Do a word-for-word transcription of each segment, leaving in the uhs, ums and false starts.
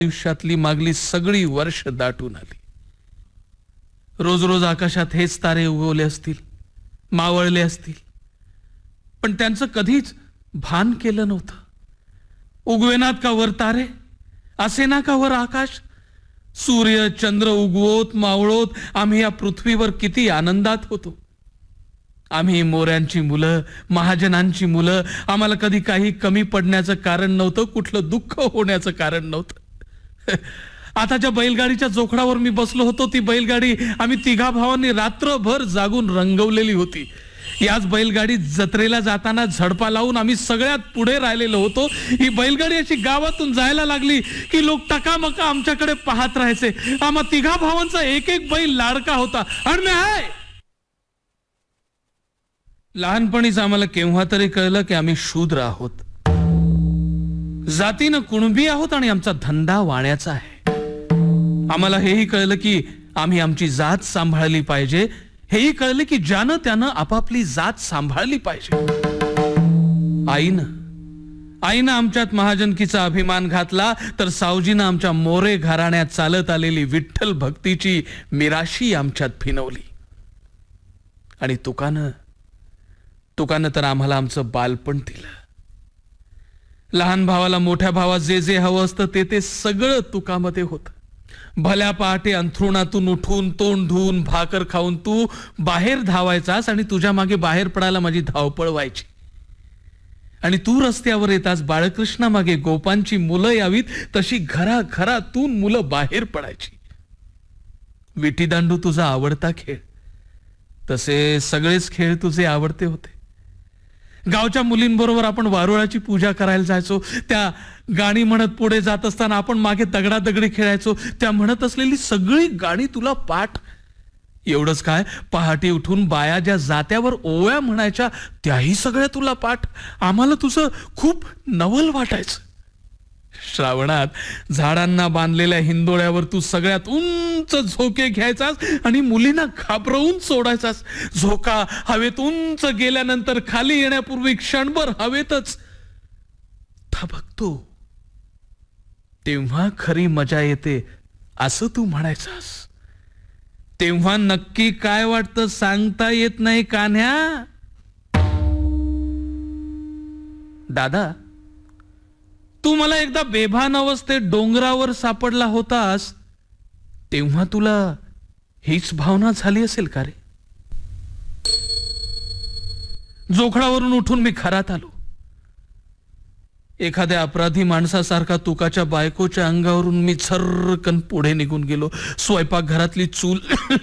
आयुष्यातली मागली सगळी वर्ष दाटून आली. रोज रोज आकाशात हेच तारे उगवले असतील, मावळले असतील, पण त्यांचं कधीच भान केलं नव्हतं. उगवेनात का वर तारे, असेना का वर आकाश. सूर्य चंद्र उगवत मावळत आम्ही या पृथ्वीवर किती आनंदात होतो. आम्ही मोऱ्यांची मुलं, महाजनांची मुलं. आम्हाला कधी काही कमी पडण्याचं कारण नव्हतं, कुठलं दुःख होण्याचं कारण नव्हतं. आता ज्या बैलगाडीच्या जोखडावर मी बसलो होतो, ती बैलगाडी आम्ही तिघा भावांनी रात्रभर जागून रंगवलेली होती. याच बैलगाडी जत्रेला जाताना झडपा लावून आम्ही सगळ्यात पुढे राहिलेलो होतो. ही बैलगाडी अशी गावातून जायला लागली की लोक टकामका आमच्याकडे पाहत राहायचे. आम्हा तिघा भावांचा एक एक बैल लाडका होता. आणि मी आहे लहानपणीच आम्हाला केव्हा तरी कळलं की आम्ही शूद्र आहोत, जातीनं कुणबी आहोत आणि आमचा धंदा वाण्याचा आहे. आम्हाला हेही कळलं की आम्ही आमची जात सांभाळली पाहिजे. हेही कळलं की ज्यानं त्यानं आपापली जात सांभाळली पाहिजे. आईनं आईनं आमच्यात महाजनकीचा अभिमान घातला, तर सावजीनं आमच्या मोरे घराण्यात चालत आलेली विठ्ठल भक्तीची मिराशी आमच्यात फिनवली. आणि तुकानं तुकानं तर आम्हाला आमचं बालपण दिलं. लहान भावाला मोठ्या भावा जे जे हवं असतं ते ते सगळं तुकामध्ये होतं. भल्या पहाटे अंथरुणातून उठून तोंड धुवून भाकर खाऊन तू बाहेर धावायचास आणि तुझ्या मागे बाहेर पडायला माझी धावपळ व्हायची. आणि तू रस्त्यावर येतास बाळकृष्णा मागे गोपांची मुलं यावीत तशी घराघरातून मुलं बाहेर पडायची. विटीदांडू तुझा आवडता खेळ, तसे सगळेच खेळ तुझे आवडते होते. गावच्या मुलींबरोबर आपण वारुळाची पूजा करायला जायचो. त्या गाणी म्हणत पुढे जात असताना आपण मागे दगडादगडी खेळायचो. त्या म्हणत असलेली सगळी गाणी तुला पाठ. एवढंच काय, पहाटे उठून बाया ज्या जात्यावर ओव्या म्हणायच्या त्याही सगळ्या तुला पाठ. आम्हाला तुझं खूप नवल वाटायचं. श्रावणात झाडांना बांधलेल्या हिंदोळ्यावर तू सगळ्यात उंच झोके घ्यायचास आणि मुलींना घाबरवून सोडायचास. झोका हवेत उंच गेल्यानंतर खाली येण्यापूर्वी क्षणभर हवेतच थबकतो, तेव्हा खरी मजा येते असं तू म्हणायचास. तेव्हा नक्की काय वाटतं सांगता येत नाही कान्ह्या. दादा, तू मला एकदा बेभान अवस्थेत डोंगरावर सापडला होतास, तेव्हा तुला हीच भावना झाली असेल का रे? जोखडावरून उठून मी घरात आलो. एखाद्या अपराधी माणसासारखा तुकाच्या बायकोच्या अंगावरून मी झर्रकन पुढे निघून गेलो. स्वयंपाक घरातली चूल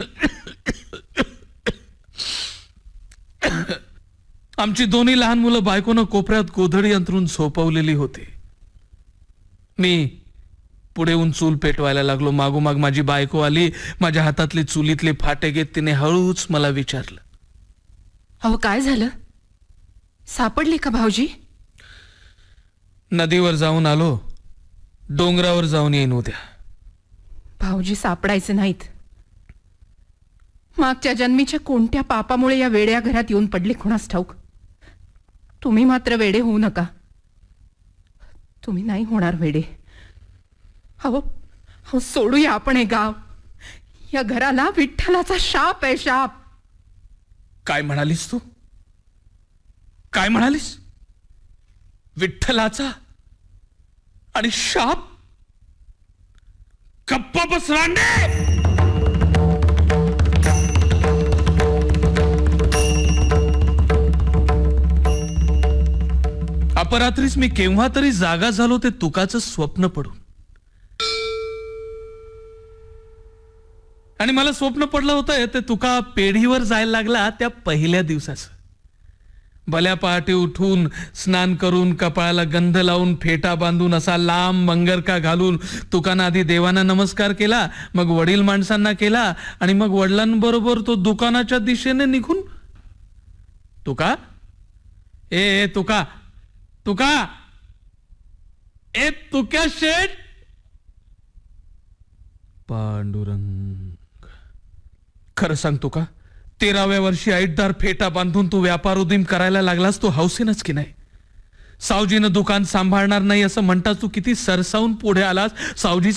आमची दोन्ही लहान मुलं बायकोनं कोपऱ्यात गोधडी अंतरून झोपवलेली होती. मी पुढे येऊन चूल पेटवायला लागलो. मागोमाग माझी बायको आली. माझ्या हातातले चुलीतले फाटे घेत तिने हळूच मला विचारलं, अहो काय झालं? सापडली का भाऊजी? नदीवर जाऊन आलो, डोंगरावर जाऊन येईन उद्या. भाऊजी सापडायचे नाहीत. मागच्या जन्मीच्या कोणत्या पापामुळे या वेड्या घरात येऊन पडले कोणास ठाऊक. तुम्ही मात्र वेडे होऊ नका. तुम्ही नाही होणार वेडे. अहो अहो सोडूया आपण हे गाव. या घराला विठ्ठलाचा शाप आहे, शाप. काय म्हणालीस तू? काय म्हणालीस? विठ्ठलाचा आणि शाप? गप्पा बस रांडे. अपरात्रीच मी केव्हा तरी जागा झालो ते तुकाचं स्वप्न पडून. आणि मला स्वप्न पडलं होतं ते तुका पेढीवर जायला लागला त्या पहिल्या दिवसाचं. भल्या पहाटे उठून स्नान करून कपाळाला गंध लावून फेटा बांधून असा लांब मंगरका घालून तुकानं आधी देवांना नमस्कार केला, मग वडील माणसांना केला आणि मग वडिलांबरोबर तो दुकानाच्या दिशेने निघून. तुका ए, ए तुका तुका ए तुक्या शेठ. पांडुरंग, खरं सांग तुका, तेराव्या वर्षी ऐटदार फेटा बांधून तू व्यापार उदीम करायला लागलास तो हौसेनच की नाही? सावजीनं दुकान सांभाळणार नाही असं म्हणताच तू किती सरसावून पुढे आलास. सावजी